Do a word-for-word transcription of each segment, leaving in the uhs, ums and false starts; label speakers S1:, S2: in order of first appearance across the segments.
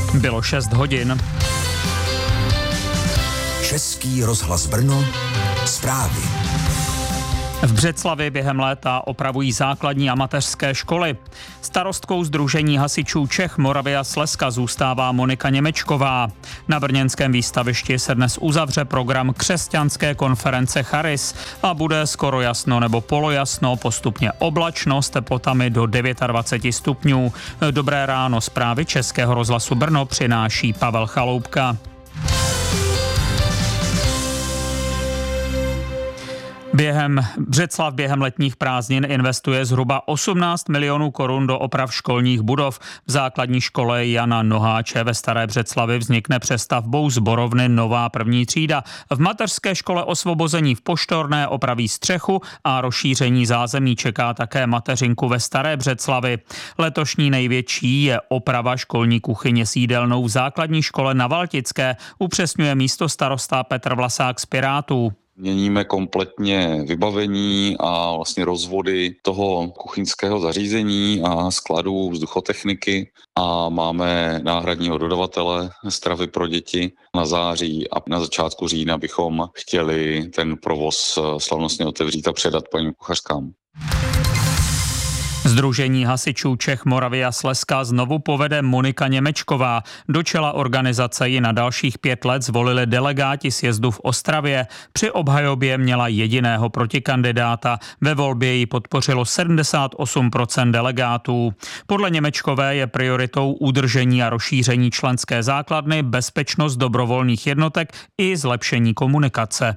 S1: Bylo šest hodin.
S2: Český rozhlas Brno, zprávy.
S1: V Břeclavi během léta opravují základní a mateřské školy. Starostkou Sdružení hasičů Čech, Moravy a Slezska zůstává Monika Němečková. Na brněnském výstavišti se dnes uzavře program křesťanské konference Charis a bude skoro jasno nebo polojasno, postupně oblačno s teplotami do dvacet devět stupňů. Dobré ráno, zprávy Českého rozhlasu Brno přináší Pavel Chaloupka. Během Břeclav během letních prázdnin investuje zhruba osmnáct milionů korun do oprav školních budov. V základní škole Jana Noháče ve Staré Břeclavi vznikne přestavbou sborovny nová první třída. V mateřské škole Osvobození v Poštorné opraví střechu a rozšíření zázemí čeká také mateřinku ve Staré Břeclavi. Letošní největší je oprava školní kuchyně s jídelnou v základní škole na Valtické, upřesňuje místostarosta Petr Vlasák z Pirátů.
S3: Měníme kompletně vybavení a vlastně rozvody toho kuchyňského zařízení a skladů vzduchotechniky a máme náhradního dodavatele stravy pro děti na září a na začátku října bychom chtěli ten provoz slavnostně otevřít a předat paním kuchařkám.
S1: Sdružení hasičů Čech, Moravy a Slezska znovu povede Monika Němečková. Do čela organizace ji na dalších pět let zvolili delegáti sjezdu v Ostravě. Při obhajobě měla jediného protikandidáta. Ve volbě ji podpořilo sedmdesát osm procent delegátů. Podle Němečkové je prioritou udržení a rozšíření členské základny, bezpečnost dobrovolných jednotek i zlepšení komunikace.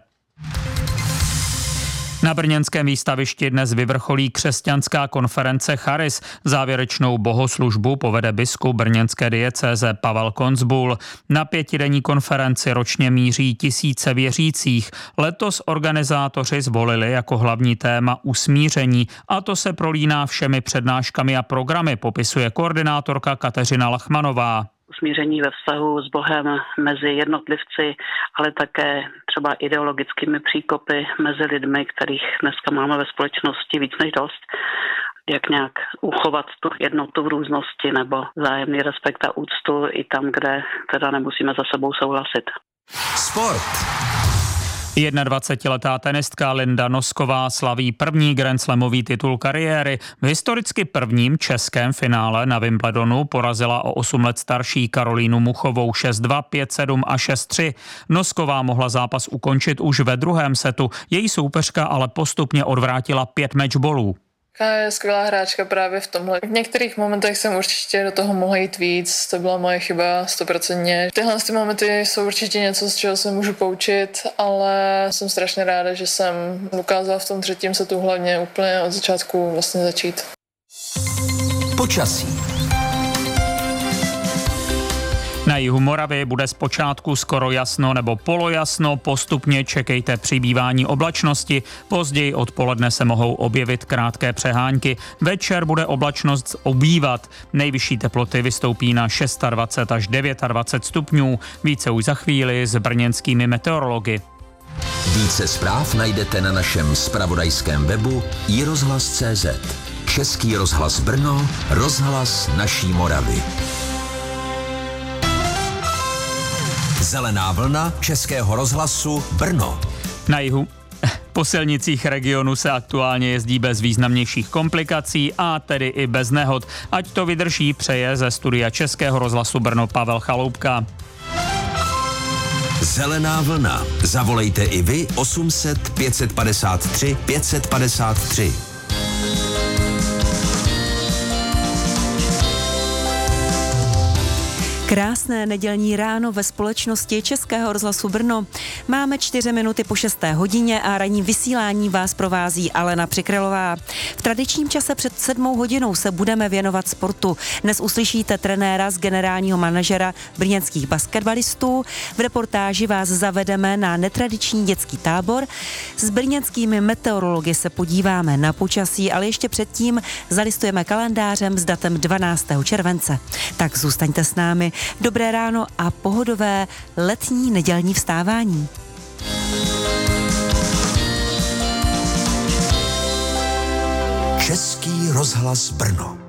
S1: Na brněnském výstavišti dnes vyvrcholí křesťanská konference Charis. Závěrečnou bohoslužbu povede biskup brněnské diecéze Pavel Koncbul. Na pětidenní konferenci ročně míří tisíce věřících. Letos organizátoři zvolili jako hlavní téma usmíření a to se prolíná všemi přednáškami a programy, popisuje koordinátorka Kateřina Lachmanová.
S4: Usmíření ve vztahu s Bohem mezi jednotlivci, ale také třeba ideologickými příkopy mezi lidmi, kterých dneska máme ve společnosti víc než dost. Jak nějak uchovat tu jednotu v různosti nebo vzájemný respekt a úctu i tam, kde teda nemusíme za sebou souhlasit.
S2: Sport.
S1: dvacetiletá tenistka Linda Nosková slaví první grandslamový titul kariéry. V historicky prvním českém finále na Wimbledonu porazila o osm let starší Karolínu Muchovou šest dva, pět sedm a šest tři. Nosková mohla zápas ukončit už ve druhém setu. Její soupeřka ale postupně odvrátila pět matchballů.
S5: Je skvělá hráčka právě v tomhle. V některých momentech jsem určitě do toho mohla jít víc, to byla moje chyba stoprocentně. Tyhle ty momenty jsou určitě něco, z čeho se můžu poučit, ale jsem strašně ráda, že jsem dokázala v tom třetím setu hlavně úplně od začátku vlastně začít.
S2: Počasí.
S1: Na jihu Moravy bude zpočátku skoro jasno nebo polojasno, postupně čekejte přibývání oblačnosti, později odpoledne se mohou objevit krátké přehánky, večer bude oblačnost obývat, nejvyšší teploty vystoupí na dvacet šest až dvacet devět stupňů, více už za chvíli s brněnskými meteorology.
S2: Více zpráv najdete na našem zpravodajském webu i rozhlas tečka cé zet. Český rozhlas Brno, rozhlas naší Moravy. Zelená vlna Českého rozhlasu Brno.
S1: Na jihu po silnicích regionu se aktuálně jezdí bez významnějších komplikací a tedy i bez nehod. Ať to vydrží, přeje ze studia Českého rozhlasu Brno Pavel Chaloupka.
S2: Zelená vlna. Zavolejte i vy osm set, pět set padesát tři, pět set padesát tři.
S6: Krásné nedělní ráno ve společnosti Českého rozhlasu Brno. Máme čtyři minuty po šesté hodině a ranní vysílání vás provází Alena Přikrylová. V tradičním čase před sedmou hodinou se budeme věnovat sportu. Dnes uslyšíte trenéra z generálního manažera brněnských basketbalistů. V reportáži vás zavedeme na netradiční dětský tábor. S brněnskými meteorology se podíváme na počasí, ale ještě předtím zalistujeme kalendářem s datem dvanáctého července. Tak zůstaňte s námi. Dobré ráno a pohodové letní nedělní vstávání.
S2: Český rozhlas Brno.